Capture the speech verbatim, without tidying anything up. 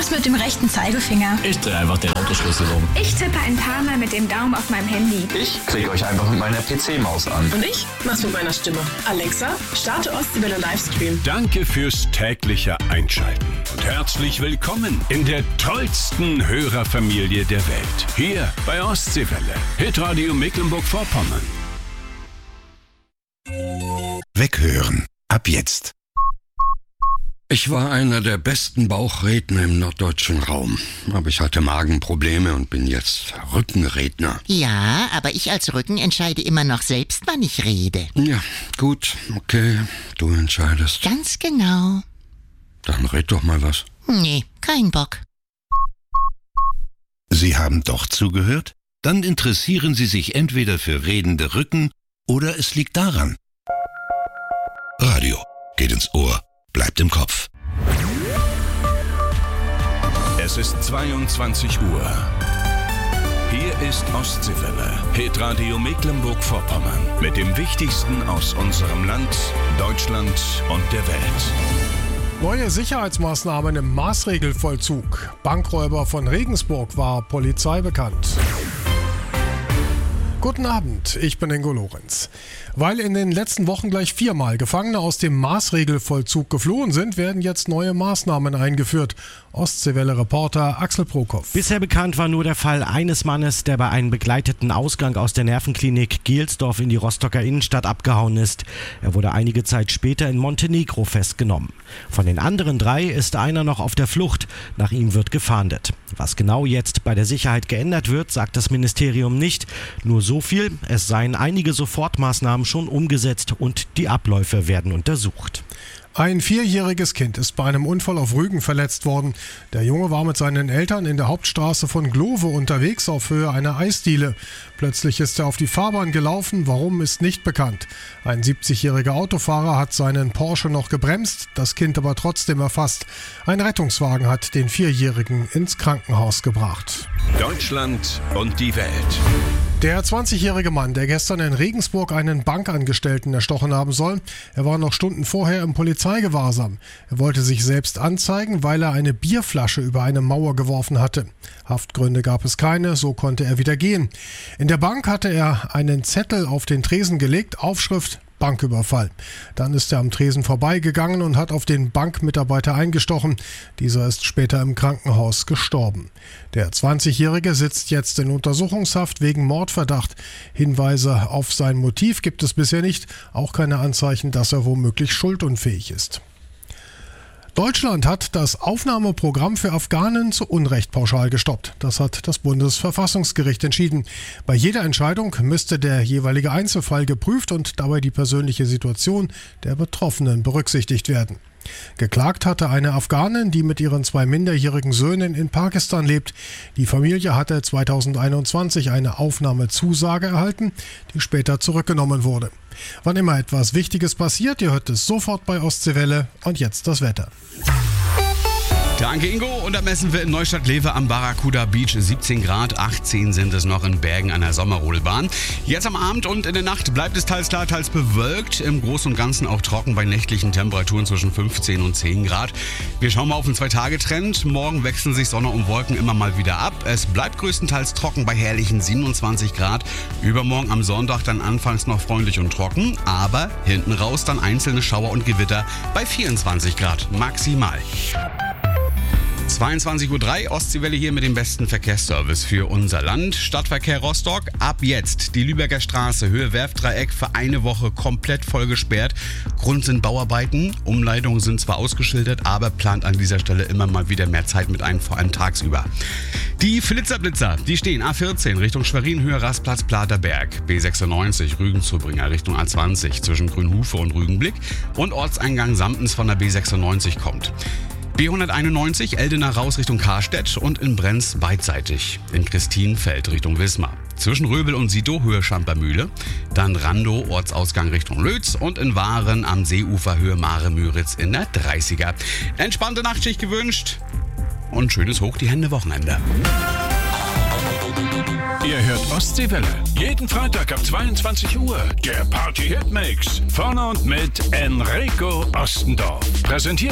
mach's mit dem rechten Zeigefinger. Ich drehe einfach den Autoschlüssel um. Ich tippe ein paar Mal mit dem Daumen auf meinem Handy. Ich klicke euch einfach mit meiner P C-Maus an. Und ich mach's mit meiner Stimme. Alexa, starte Ostseewelle Livestream. Danke fürs tägliche Einschalten und herzlich willkommen in der tollsten Hörerfamilie der Welt. Hier bei Ostseewelle, Hitradio Mecklenburg-Vorpommern. Weghören. Ab jetzt. Ich war einer der besten Bauchredner im norddeutschen Raum. Aber ich hatte Magenprobleme und bin jetzt Rückenredner. Ja, aber ich als Rücken entscheide immer noch selbst, wann ich rede. Ja, gut, okay, du entscheidest. Ganz genau. Dann red doch mal was. Nee, kein Bock. Sie haben doch zugehört? Dann interessieren Sie sich entweder für redende Rücken oder es liegt daran. Radio geht ins Ohr, bleibt im Kopf. Es ist zweiundzwanzig Uhr. Hier ist Ostseewelle, Hitradio Mecklenburg-Vorpommern mit dem Wichtigsten aus unserem Land, Deutschland und der Welt. Neue Sicherheitsmaßnahmen im Maßregelvollzug. Bankräuber von Regensburg war Polizei bekannt. Guten Abend, ich bin Ingo Lorenz. Weil in den letzten Wochen gleich viermal Gefangene aus dem Maßregelvollzug geflohen sind, werden jetzt neue Maßnahmen eingeführt. Ostseewelle-Reporter Axel Prokop. Bisher bekannt war nur der Fall eines Mannes, der bei einem begleiteten Ausgang aus der Nervenklinik Gelsdorf in die Rostocker Innenstadt abgehauen ist. Er wurde einige Zeit später in Montenegro festgenommen. Von den anderen drei ist einer noch auf der Flucht. Nach ihm wird gefahndet. Was genau jetzt bei der Sicherheit geändert wird, sagt das Ministerium nicht. Nur so viel, es seien einige Sofortmaßnahmen schon umgesetzt und die Abläufe werden untersucht. Ein vierjähriges Kind ist bei einem Unfall auf Rügen verletzt worden. Der Junge war mit seinen Eltern in der Hauptstraße von Glove unterwegs auf Höhe einer Eisdiele. Plötzlich ist er auf die Fahrbahn gelaufen, warum ist nicht bekannt. Ein siebzigjähriger Autofahrer hat seinen Porsche noch gebremst, das Kind aber trotzdem erfasst. Ein Rettungswagen hat den Vierjährigen ins Krankenhaus gebracht. Deutschland und die Welt. Der zwanzigjährige Mann, der gestern in Regensburg einen Bankangestellten erstochen haben soll, er war noch Stunden vorher im Polizeigewahrsam. Er wollte sich selbst anzeigen, weil er eine Bierflasche über eine Mauer geworfen hatte. Haftgründe gab es keine, so konnte er wieder gehen. In der Bank hatte er einen Zettel auf den Tresen gelegt, Aufschrift Banküberfall. Dann ist er am Tresen vorbeigegangen und hat auf den Bankmitarbeiter eingestochen. Dieser ist später im Krankenhaus gestorben. Der zwanzigjährige sitzt jetzt in Untersuchungshaft wegen Mordverdacht. Hinweise auf sein Motiv gibt es bisher nicht, auch keine Anzeichen, dass er womöglich schuldunfähig ist. Deutschland hat das Aufnahmeprogramm für Afghanen zu Unrecht pauschal gestoppt. Das hat das Bundesverfassungsgericht entschieden. Bei jeder Entscheidung müsste der jeweilige Einzelfall geprüft und dabei die persönliche Situation der Betroffenen berücksichtigt werden. Geklagt hatte eine Afghanin, die mit ihren zwei minderjährigen Söhnen in Pakistan lebt. Die Familie hatte zweitausendeinundzwanzig eine Aufnahmezusage erhalten, die später zurückgenommen wurde. Wann immer etwas Wichtiges passiert, ihr hört es sofort bei Ostseewelle. Und jetzt das Wetter. Danke Ingo, und da messen wir in Neustadt-Lewe am Barracuda Beach siebzehn Grad, achtzehn sind es noch in Bergen an der Sommerrodelbahn. Jetzt am Abend und in der Nacht bleibt es teils klar, teils bewölkt, im Großen und Ganzen auch trocken bei nächtlichen Temperaturen zwischen fünfzehn und zehn Grad. Wir schauen mal auf den Zwei-Tage-Trend, morgen wechseln sich Sonne und Wolken immer mal wieder ab. Es bleibt größtenteils trocken bei herrlichen siebenundzwanzig Grad, übermorgen am Sonntag dann anfangs noch freundlich und trocken, aber hinten raus dann einzelne Schauer und Gewitter bei vierundzwanzig Grad maximal. zweiundzwanzig Uhr drei, Ostseewelle hier mit dem besten Verkehrsservice für unser Land. Stadtverkehr Rostock, ab jetzt die Lübecker Straße, Höhe Werftdreieck für eine Woche komplett voll gesperrt. Grund sind Bauarbeiten, Umleitungen sind zwar ausgeschildert, aber plant an dieser Stelle immer mal wieder mehr Zeit mit ein, vor allem tagsüber. Die Flitzerblitzer, die stehen A vierzehn Richtung Schwerin, Höhe Rastplatz Platerberg, B sechsundneunzig Rügen-Zubringer Richtung A zwanzig zwischen Grünhufe und Rügenblick und Ortseingang Samtens von der B sechsundneunzig kommt. B hunderteinundneunzig Eldener raus Richtung Karstedt und in Brenz beidseitig. In Christienfeld Richtung Wismar. Zwischen Röbel und Sito Höhe Schampermühle. Dann Randow Ortsausgang Richtung Lötz und in Waren am Seeufer Höhe Mare-Müritz in der dreißiger. Entspannte Nachtschicht gewünscht und schönes Hoch die Hände Wochenende. Ihr hört Ostseewelle. Jeden Freitag ab zweiundzwanzig Uhr. Der Party-Hitmix. Von und mit Enrico Ostendorf. Präsentiert